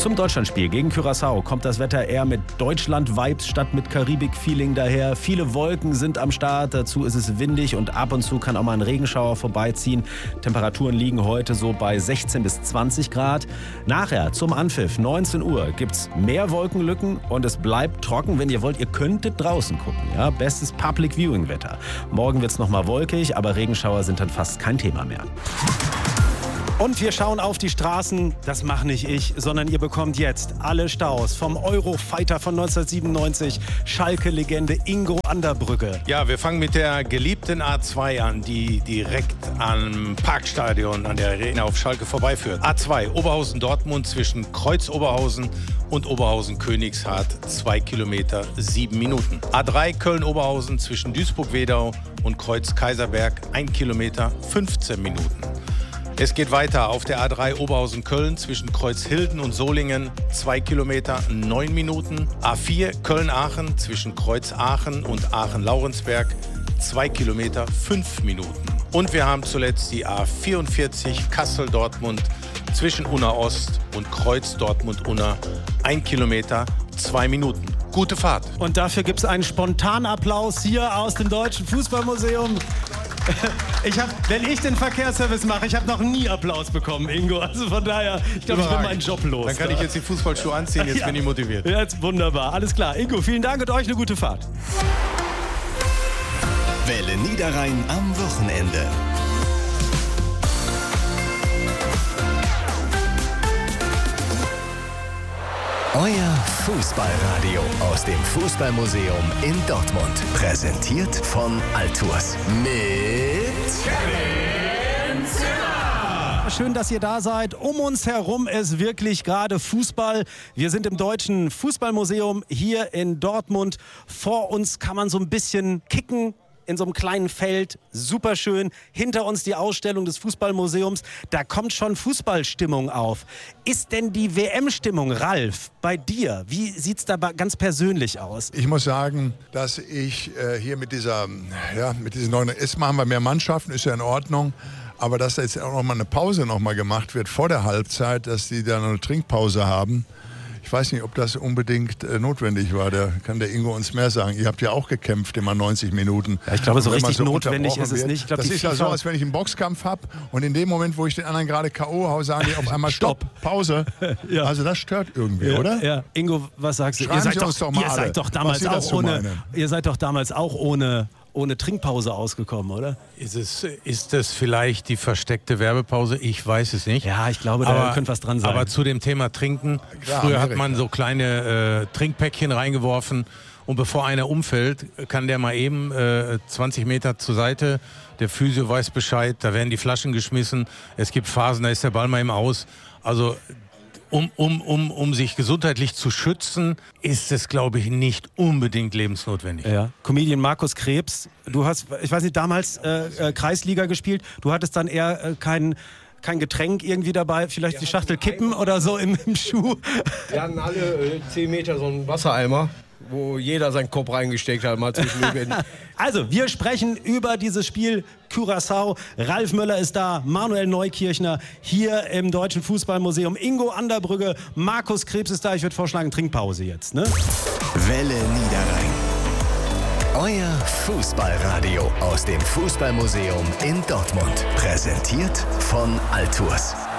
Zum Deutschlandspiel gegen Curaçao kommt das Wetter eher mit Deutschland-Vibes statt mit Karibik-Feeling daher. Viele Wolken sind am Start, dazu ist es windig und ab und zu kann auch mal ein Regenschauer vorbeiziehen. Temperaturen liegen heute so bei 16 bis 20 Grad. Nachher zum Anpfiff 19 Uhr gibt's mehr Wolkenlücken und es bleibt trocken. Wenn ihr wollt, ihr könntet draußen gucken. Ja? Bestes Public Viewing Wetter. Morgen wird's nochmal wolkig, aber Regenschauer sind dann fast kein Thema mehr. Und wir schauen auf die Straßen, das mache nicht ich, sondern ihr bekommt jetzt alle Staus vom Eurofighter von 1997, Schalke-Legende Ingo Anderbrügge. Ja, wir fangen mit der geliebten A2 an, die direkt am Parkstadion an der Arena auf Schalke vorbeiführt. A2 Oberhausen-Dortmund zwischen Kreuz-Oberhausen und Oberhausen-Königshardt 2 Kilometer 7 Minuten. A3 Köln-Oberhausen zwischen Duisburg-Wedau und Kreuz-Kaiserberg 1 Kilometer 15 Minuten. Es geht weiter auf der A3 Oberhausen-Köln zwischen Kreuzhilden und Solingen 2 Kilometer 9 Minuten. A4 Köln-Aachen zwischen Kreuz-Aachen und Aachen-Laurensberg 2 Kilometer 5 Minuten. Und wir haben zuletzt die A44 Kassel-Dortmund zwischen Unna-Ost und Kreuz-Dortmund-Unna 1 Kilometer 2 Minuten. Gute Fahrt. Und dafür gibt es einen Spontanapplaus hier aus dem Deutschen Fußballmuseum. Wenn ich den Verkehrsservice mache, ich habe noch nie Applaus bekommen, Ingo. Also von daher, ich glaube, ich bin meinen Job los. Dann kann ich jetzt die Fußballschuhe anziehen, jetzt bin ich motiviert. Ja, jetzt wunderbar, alles klar. Ingo, vielen Dank und euch eine gute Fahrt. Welle Niederrhein am Wochenende. Euer Fußballradio aus dem Fußballmuseum in Dortmund. Präsentiert von Altours. Mit Kevin Zimmer. Schön, dass ihr da seid. Um uns herum ist wirklich gerade Fußball. Wir sind im Deutschen Fußballmuseum hier in Dortmund. Vor uns kann man so ein bisschen kicken. In so einem kleinen Feld, super schön. Hinter uns die Ausstellung des Fußballmuseums. Da kommt schon Fußballstimmung auf. Ist denn die WM-Stimmung, Ralf, bei dir? Wie sieht es da ganz persönlich aus? Ich muss sagen, dass ich hier mit diesen neuen, jetzt machen wir mehr Mannschaften, ist ja in Ordnung. Aber dass da jetzt auch noch mal eine Pause noch mal gemacht wird vor der Halbzeit, dass die da noch eine Trinkpause haben. Ich weiß nicht, ob das unbedingt notwendig war. Da kann der Ingo uns mehr sagen. Ihr habt ja auch gekämpft, immer 90 Minuten. Ja, ich glaube, so richtig so notwendig ist es nicht. Ich glaub, das ist ja so, als wenn ich einen Boxkampf habe und in dem Moment, wo ich den anderen gerade K.O. haue, sagen die auf einmal Stopp, Pause. Ja. Also das stört irgendwie, ja, oder? Ja. Ingo, was sagst du? Ihr seid doch damals auch ohne Trinkpause ausgekommen, oder? Ist es vielleicht die versteckte Werbepause? Ich weiß es nicht. Ja, ich glaube, da könnte was dran sein. Aber zu dem Thema Trinken, früher hat man so kleine Trinkpäckchen reingeworfen und bevor einer umfällt, kann der mal eben 20 Meter zur Seite, der Physio weiß Bescheid, da werden die Flaschen geschmissen, es gibt Phasen, da ist der Ball mal eben aus. Also um sich gesundheitlich zu schützen, ist es, glaube ich, nicht unbedingt lebensnotwendig. Ja. Comedian Markus Krebs, du hast, ich weiß nicht, damals Kreisliga gespielt, du hattest dann eher kein Getränk irgendwie dabei, vielleicht die Schachtel kippen oder so im Schuh. Wir hatten alle 10 Meter so einen Wassereimer, wo jeder seinen Kopf reingesteckt hat, mal zwischendurch. Also, wir sprechen über dieses Spiel Curaçao. Ralf Möller ist da, Manuel Neukirchner hier im Deutschen Fußballmuseum, Ingo Anderbrügge, Markus Krebs ist da. Ich würde vorschlagen, Trinkpause jetzt, ne? Welle Niederrhein. Euer Fußballradio aus dem Fußballmuseum in Dortmund. Präsentiert von Altours.